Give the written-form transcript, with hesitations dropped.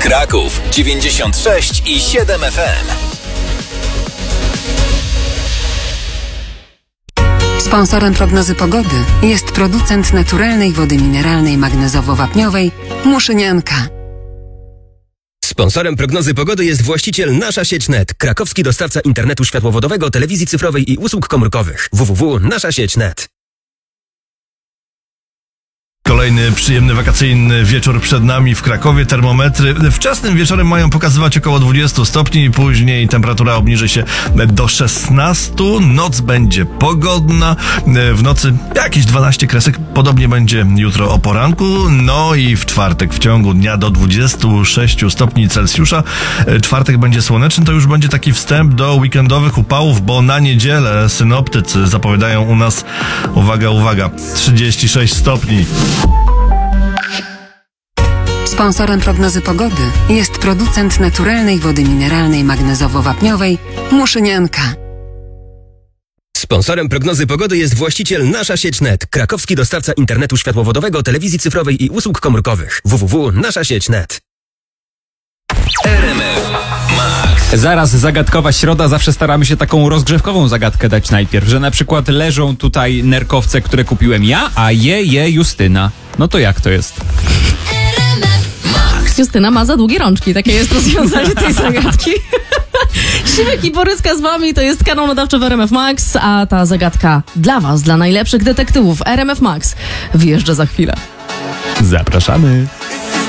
Kraków 96,7 FM. Sponsorem prognozy pogody jest producent naturalnej wody mineralnej magnezowo-wapniowej Muszynianka. Sponsorem prognozy pogody jest właściciel Nasza Sieć Net, krakowski dostawca internetu światłowodowego, telewizji cyfrowej i usług komórkowych. www.naszasieć.net. Kolejny przyjemny wakacyjny wieczór przed nami w Krakowie. Termometry wczesnym wieczorem mają pokazywać około 20 stopni, później temperatura obniży się do 16. Noc będzie pogodna, w nocy jakieś 12 kresek, podobnie będzie jutro o poranku, no i w czwartek w ciągu dnia do 26 stopni Celsjusza. Czwartek będzie słoneczny, to już będzie taki wstęp do weekendowych upałów, bo na niedzielę synoptycy zapowiadają u nas, uwaga, 36 stopni. Sponsorem prognozy pogody jest producent naturalnej wody mineralnej magnezowo-wapniowej Muszynianka. Sponsorem prognozy pogody jest właściciel Nasza Sieć Net, krakowski dostawca internetu światłowodowego, telewizji cyfrowej i usług komórkowych. www.naszasieć.net. RMF Max. Zaraz zagadkowa środa, zawsze staramy się taką rozgrzewkową zagadkę dać najpierw, że na przykład leżą tutaj nerkowce, które kupiłem ja, a je Justyna. No to jak to jest? Justyna ma za długie rączki, takie jest rozwiązanie tej zagadki. Siwek i Boryska z wami, to jest kanał nadawczy w RMF Max, a ta zagadka dla was, dla najlepszych detektywów RMF Max, wyjeżdża za chwilę. Zapraszamy.